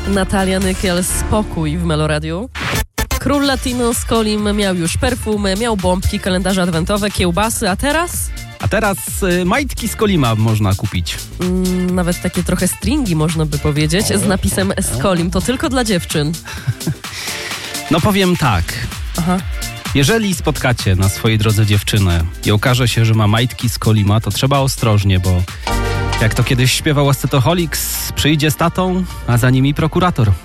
Natalia Nykiel, Spokój w Meloradiu. Król Latino Skolim miał już perfumy, miał bombki, kalendarze adwentowe, kiełbasy, a teraz? A teraz majtki Skolima można kupić. Nawet takie trochę stringi można by powiedzieć, z napisem Skolim. To tylko dla dziewczyn. No powiem tak. Aha. Jeżeli spotkacie na swojej drodze dziewczynę i okaże się, że ma majtki Skolima, to trzeba ostrożnie, bo jak to kiedyś śpiewał Ascetoholics, przyjdzie z tatą, a za nimi prokurator.